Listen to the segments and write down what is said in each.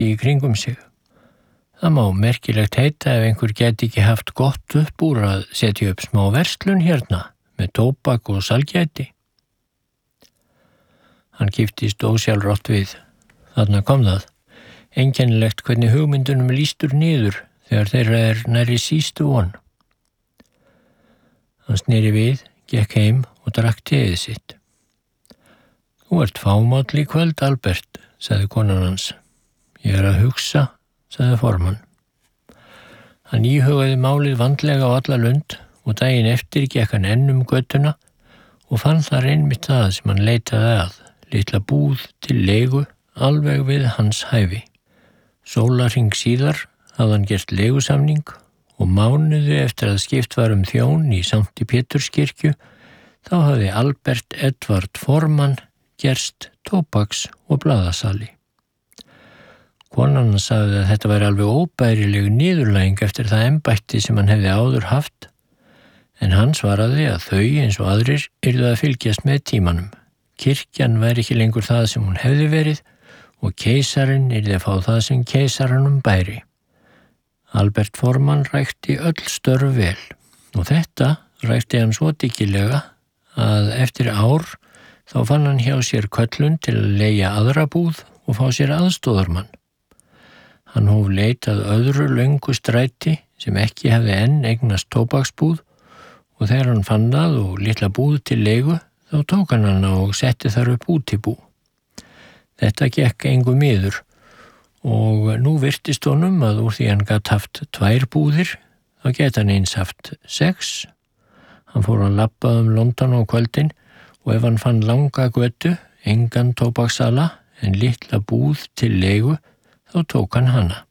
í kringum sig. Það má merkilegt heita ef einhver geti ekki haft gott upp úr að setja upp smá verslun hérna með tóbak og salgæti. Hann kipptist ósjálfrátt við. Þarna kom það. Einkennilegt hvernig hugmyndunum lýstur niður þegar þeirra nærri sístu von. Hann sneri við, gekk heim og drakk teið sitt. Þú ert fámáll í kvöld, Albert, sagði konan hans. Ég að hugsa, sagði formann. Hann íhugaði málið vandlega á alla lund og daginn eftir gekk hann enn götuna og fann þar einmitt það sem hann leitaði að, litla búð til leigu alveg við hans hæfi. Sólarhring síðar hafði hann gert leigusamning og mánuði eftir að skipt var þjón í Sankti Péturskirkju þá hafði Albert Edvard Formann gerst tóbaks- og blaðasali. Konan sagði að þetta væri alveg óbærileg niðurlæging eftir það embætti sem hann hefði áður haft, en hann svaraði að þau eins og aðrir yrðu að fylgjast með tímanum. Kirkjan væri ekki lengur það sem hún hefði verið og keisarinn yrði að fá það sem keisaranum bæri. Albert Formann rækti öll störf vel og þetta rækti hann svo dyggilega að eftir ár þá fann hann hjá sér köllun til að leigja aðra búð og fá sér aðstóðarmann. Hann hóf leit að öðru löngu stræti sem ekki hefði enn eignast tóbaksbúð og þegar hann fann það og litla búð til leigu þá tók hann hana og setti þar upp útibú. Þetta gekk engu miður og nú virtist honum að úr því hann gat haft 2 búðir þá geta hann eins haft 6. Hann fór að labba London á kvöldin og ef hann fann langa götu, engan tóbakssala en litla búð til leigu þá tók hann hana.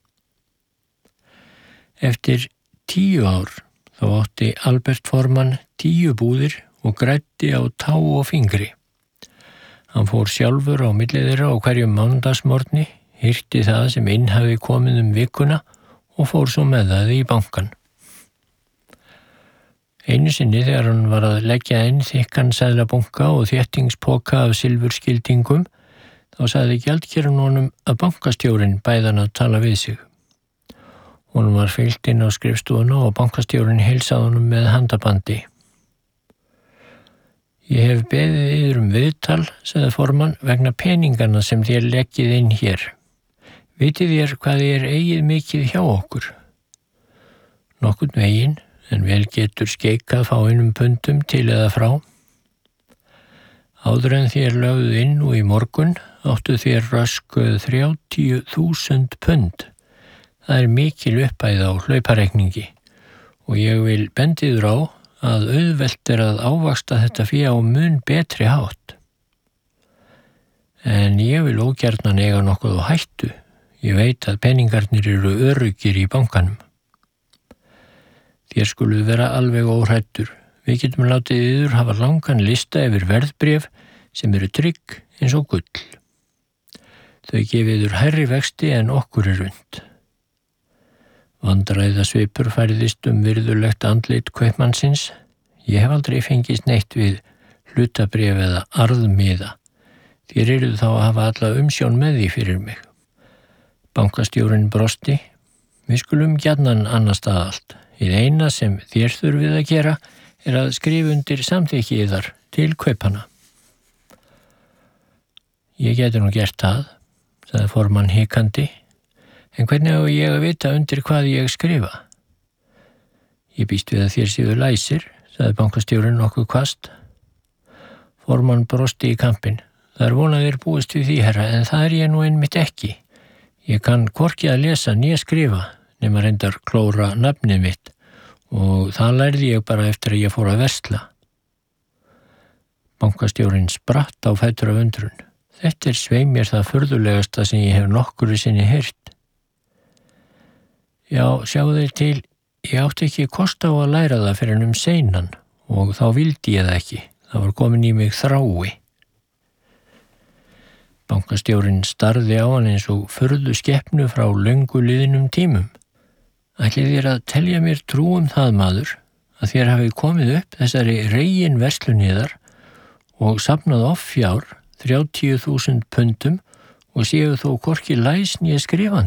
Eftir 10 ár þá átti Albert Formann 10 búðir og græddi á tá og fingri. Hann fór sjálfur á milli þeirra á hverjum mánudagsmorgni, hirti það sem inn hafi komið vikuna og fór svo með það í bankann. Einu sinni þegar hann var að leggja inn þykkan seðlabunka og þéttingspoka af silfurskildingum þá sagði gjaldkerinn honum að bankastjórinn bæði hann að tala við sig. Honum var fylgt inn á skrifstofuna og bankastjórinn heilsaði honum með handabandi. Ég hef beðið yður viðtal, sagði Formann, vegna peninganna sem þér leggið inn hér. Vitið þér hvað þér eigið mikið hjá okkur? Nokkurn veginn, en vel getur skeikað fáeinum pundum til eða frá. Áður en þér lögðu inn og í morgun áttu þér röskuð 30.000 pund. Það mikil uppæð á hlaupareikningi og ég vil bendiður á að auðvelt að ávaxta þetta fé á mun betri hátt. En ég vil ógjarnan eiga nokkuð á hættu. Ég veit að peningarnir eru öruggir í bankanum. Þér skuluð vera alveg óhræddur. Við getum látið yður hafa langan lista yfir verðbréf sem eru trygg eins og gull. Þau gefið yður hærri vexti en okkur unnt. Vandræðasvipur færðist virðulegt andlit kaupmannsins. Ég hef aldrei fengist neitt við hlutabréf eða arðmiða. Þér eruð þá að hafa alla umsjón með því fyrir mig. Bankastjórinn brosti. Við skulum gjarnan annars stað allt. Hið eina sem þér þurfið að gera að skrifa undir samþykki yðar til kaupana. Ég geti nú gert það, sagði Formann hikandi. En hvernig á ég að vita undir hvað ég skrifa? Ég býst við að þér séu læsir, sagði bankastjórinn nokkuð hvasst. Formann brosti í kampinn. Það vonað þér búist við því, herra, en það ég nú einmitt ekki. Ég kann hvorki að lesa né skrifa, nema reyndar klóra nafnið mitt og það lærði ég bara eftir að ég fór að versla. Bankastjórinn spratt á fætur af undrun. Þetta svei mér það furðulegasta sem ég hef nokkru sinni heyrt. Já, sjáðu þér til, ég átti ekki kost á að læra það fyrir seinan og þá vildi ég það ekki. Það var komin í mig þrái. Bankastjórinn starði á hann eins og furðu skepnu frá löngu liðnum tímum. Ætlið þér að telja mér trú það, maður, að þér hafið komið upp þessari regin versluniðar og safnað offjár 30.000 pundum og séu þó hvorki læs né skrifandi?